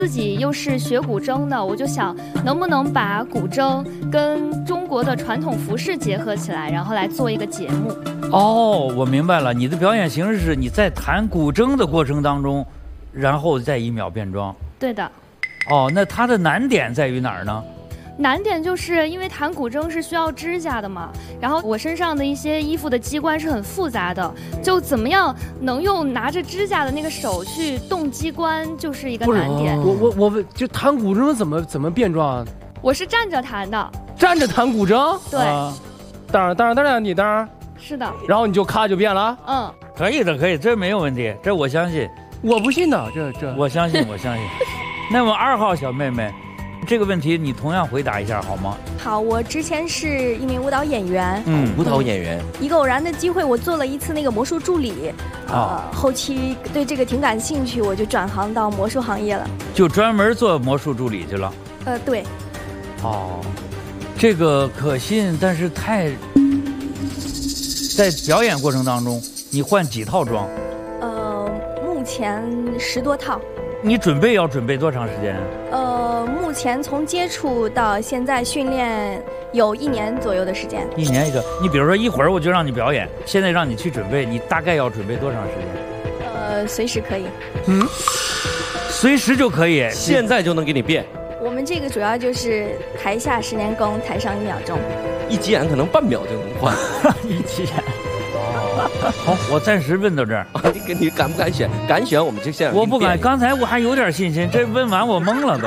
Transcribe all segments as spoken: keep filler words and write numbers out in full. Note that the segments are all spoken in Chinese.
自己又是学古筝的，我就想能不能把古筝跟中国的传统服饰结合起来，然后来做一个节目。 哦，我明白了，你的表演形式是你在弹古筝的过程当中，然后再一秒变装。 对的。 哦，那它的难点在于哪儿呢？ 难点就是因为弹古筝是需要指甲的嘛，然后我身上的一些衣服的机关是很复杂的，就怎么样能用拿着指甲的那个手去动机关，就是一个难点。 我我我就弹古筝怎么怎么变装啊？ 我是站着弹的。 站着弹古筝？ 对。 当然当然当然，你当然。 是的。 然后你就咔就变了？ 嗯。 可以的，可以，这没有问题，这我相信。 我不信的，这这。 我相信，我相信。那么二号小妹妹。这个问题你同样回答一下好吗？ 好，我之前是一名舞蹈演员， 嗯，舞蹈演员。 一个偶然的机会，我做了一次那个魔术助理，呃，后期对这个挺感兴趣，我就转行到魔术行业了。 就专门做魔术助理去了？ 呃，对。 哦，这个可信，但是太……在表演过程当中，你换几套装？ 呃，目前十多套。 你准备要准备多长时间？ 呃，目前从接触到现在训练有一年左右的时间。 一年一个，你比如说一会儿我就让你表演，现在让你去准备，你大概要准备多长时间？ 呃，随时可以。 嗯，随时就可以， 现在就能给你变。 我们这个主要就是台下十年功，台上一秒钟。 一急眼可能半秒就能换。 一急眼。好，我暂时问到这儿。 你你敢不敢选？敢选我们就现在。 我不敢，刚才我还有点信心，这问完我懵了都。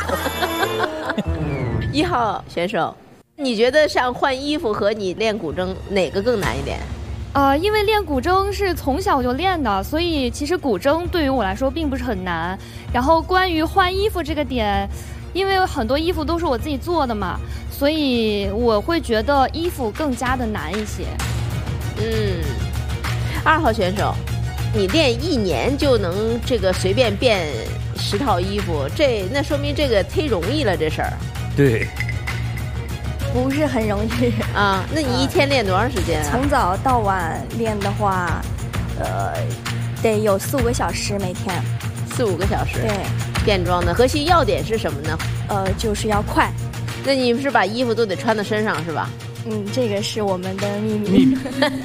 一号选手，你觉得像换衣服和你练古筝哪个更难一点？ 呃，因为练古筝是从小就练的，所以其实古筝对于我来说并不是很难。然后关于换衣服这个点，因为很多衣服都是我自己做的嘛，所以我会觉得衣服更加的难一些。 嗯，二号选手，你练一年就能这个随便变十套衣服，这那说明这个忒容易了，这事儿。 对， 不是很容易啊。那你一天练多长时间啊？ 从早到晚练的话，呃，得有四五个小时每天。 四五个小时。 对。 变装的核心要点是什么呢？ 呃，就是要快。 那你们是把衣服都得穿到身上是吧？ 嗯，这个是我们的秘密。 秘密。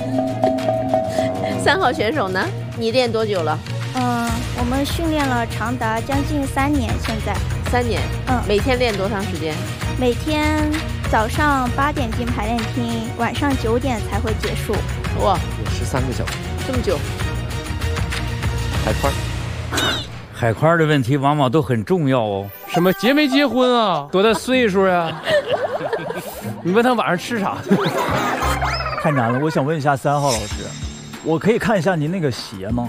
三号选手呢？你练多久了？ 嗯、呃，我们训练了长达将近三年，现在。 三年。 嗯。 每天练多长时间？ 每天早上八点进排练厅，晚上九点才会结束。 哇， 有十三个小时， 这么久。 海宽。 海宽的问题往往都很重要哦。 什么结没结婚啊？多大岁数呀？你问他晚上吃啥？ 太难了，我想问一下三号老师，我可以看一下您那个鞋吗？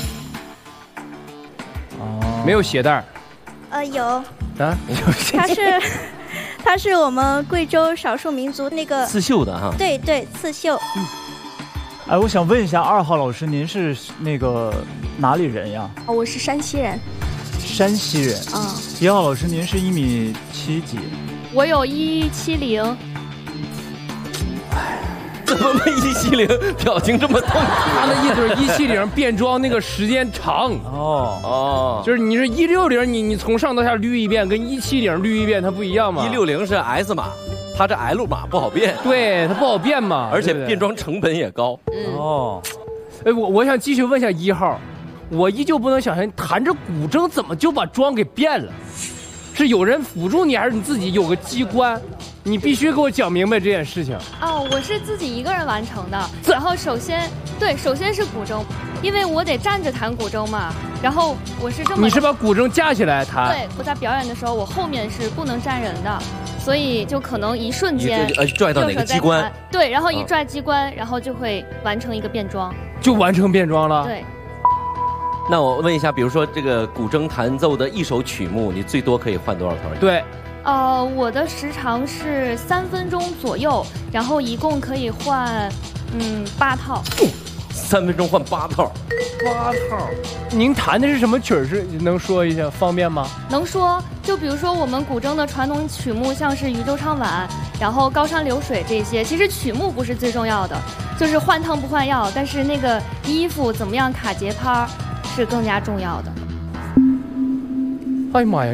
哦，没有鞋带。 呃，有。 啊， 有鞋。它是，它是我们贵州少数民族那个刺绣的哈。 对对，刺绣。 嗯。哎，我想问一下二号老师，您是那个哪里人呀？ 我是山西人。 山西人啊。 一号老师，您是一米七几？ 我有一七零。 怎么没一七零？表情这么痛苦？ 他的意思是一七零变装那个时间长哦哦， 就是你是一六零，你你从上到下捋一遍，跟一七零捋一遍它不一样嘛？ 一六零是 S 码，它这 L 码不好变， 对，它不好变嘛， 而且变装成本也高。 嗯哦， 哎，我我想继续问一下一号，我依旧不能想象弹着古筝怎么就把妆给变了？是有人辅助你，还是你自己有个机关？你必须给我讲明白这件事情。 哦，我是自己一个人完成的。然后首先，对，首先是古筝，因为我得站着弹古筝嘛。然后我是这么， 你是把古筝架起来弹？ 对，我在表演的时候，我后面是不能站人的，所以就可能一瞬间呃拽到哪个机关？ 对，然后一拽机关，然后就会完成一个变装。 就完成变装了？ 对。 那我问一下，比如说这个古筝弹奏的一首曲目，你最多可以换多少套？ 对。 呃，我的时长是三分钟左右，然后一共可以换，嗯，八套。 三分钟换八套。 八套。您弹的是什么曲儿？是能说一下方便吗？ 能说，就比如说我们古筝的传统曲目，像是《渔舟唱晚》，然后《高山流水》这些，其实曲目不是最重要的，就是换汤不换药，但是那个衣服怎么样卡节拍是更加重要的。 哎呀妈呀！